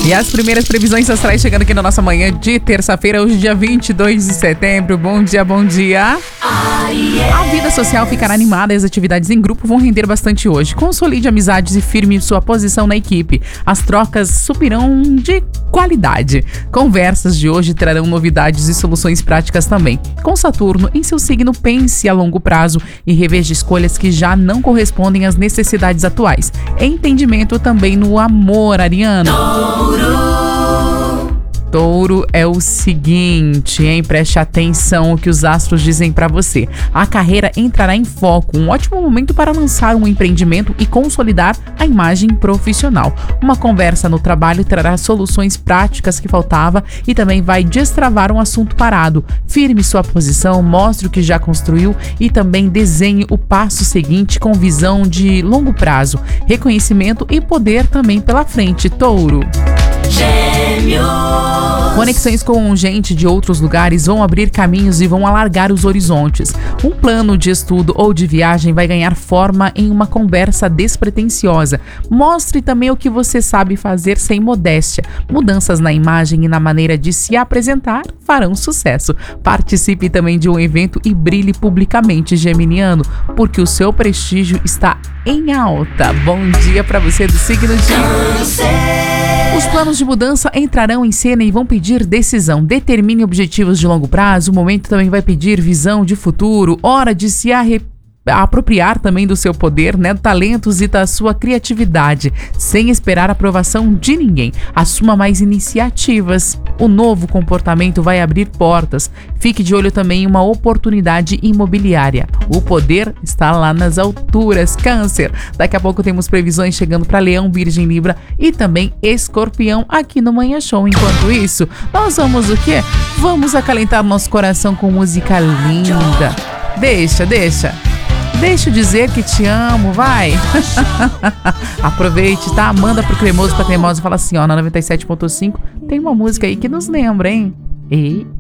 E as primeiras previsões astrais chegando aqui na nossa manhã de terça-feira, hoje dia 22 de setembro. Bom dia, bom dia. A vida social ficará animada e as atividades em grupo vão render bastante hoje. Consolide amizades e firme sua posição na equipe. As trocas subirão de qualidade. Conversas de hoje trarão novidades e soluções práticas também. Com Saturno em seu signo, pense a longo prazo e reveja escolhas que já não correspondem às necessidades atuais. Entendimento também no amor, ariano. Touro é o seguinte, hein? Preste atenção o que os astros dizem pra você. A carreira entrará em foco, um ótimo momento para lançar um empreendimento e consolidar a imagem profissional. Uma conversa no trabalho trará soluções práticas que faltava e também vai destravar um assunto parado. Firme sua posição, mostre o que já construiu e também desenhe o passo seguinte com visão de longo prazo. Reconhecimento e poder também pela frente, Touro. Conexões com gente de outros lugares vão abrir caminhos e vão alargar os horizontes. Um plano de estudo ou de viagem vai ganhar forma em uma conversa despretensiosa. Mostre também o que você sabe fazer sem modéstia. Mudanças na imagem e na maneira de se apresentar farão sucesso. Participe também de um evento e brilhe publicamente, geminiano, porque o seu prestígio está em alta. Bom dia para você do signo de Câncer. Os planos de mudança entrarão em cena e vão pedir decisão. Determine objetivos de longo prazo. O momento também vai pedir visão de futuro. Hora de se apropriar também do seu poder, né, talentos e da sua criatividade, sem esperar a aprovação de ninguém. Assuma mais iniciativas. O novo comportamento vai abrir portas. Fique de olho também em uma oportunidade imobiliária. O poder está lá nas alturas, Câncer. Daqui a pouco temos previsões chegando para Leão, Virgem, Libra e também Escorpião aqui no Manhã Show. Enquanto isso, nós vamos o quê? Vamos acalentar nosso coração com música linda. Deixa eu dizer que te amo, vai. Aproveite, tá? Manda pro Cremoso, pra Cremosa e fala assim, ó, na 97.5 tem uma música aí que nos lembra, hein?